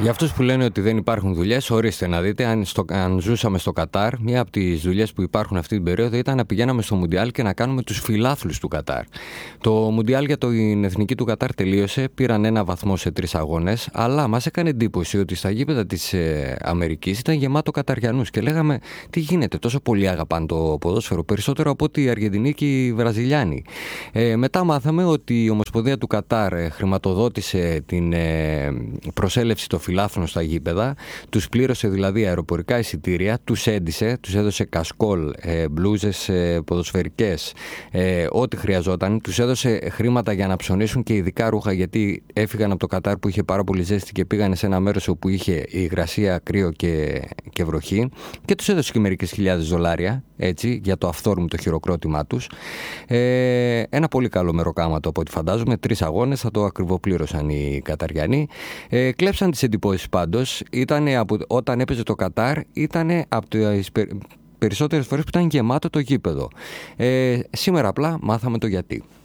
Για αυτούς που λένε ότι δεν υπάρχουν δουλειές, ορίστε να δείτε, αν ζούσαμε στο Κατάρ, μία από τις δουλειές που υπάρχουν αυτή την περίοδο ήταν να πηγαίναμε στο Μουντιάλ και να κάνουμε τους φιλάθλους του Κατάρ. Το Μουντιάλ για την εθνική του Κατάρ τελείωσε, πήραν ένα βαθμό σε 3 αγώνες, αλλά μας έκανε εντύπωση ότι στα γήπεδα της Αμερικής ήταν γεμάτο Καταριανούς και λέγαμε τι γίνεται, τόσο πολύ αγαπάνε το ποδόσφαιρο, περισσότερο από ότι οι Αργεντινοί και οι Βραζιλιάνοι. Μετά μάθαμε ότι η Ομοσπονδία του Κατάρ χρηματοδότησε την προσέλευση των φιλάθλων στα γήπεδα, τους πλήρωσε δηλαδή αεροπορικά εισιτήρια, τους έντυσε, τους έδωσε κασκόλ, μπλούζες ποδοσφαιρικές, ό,τι χρειαζόταν, τους έδωσε χρήματα για να ψωνίσουν και ειδικά ρούχα, γιατί έφυγαν από το Κατάρ που είχε πάρα πολύ ζέστη και πήγανε σε ένα μέρος όπου είχε υγρασία, κρύο και βροχή, και τους έδωσε και μερικές χιλιάδες δολάρια, έτσι, για το αυθόρμητο χειροκρότημά τους. Ένα πολύ καλό μεροκάματο από ό,τι φαντάζομαι, 3 αγώνες, θα το ακριβοπλήρωσαν οι Καταριανοί. Κλέψαν τις εντυπώσεις πάντως, όταν έπαιζε το Κατάρ, ήταν από τις περισσότερες φορές που ήταν γεμάτο το γήπεδο. Σήμερα απλά μάθαμε το γιατί.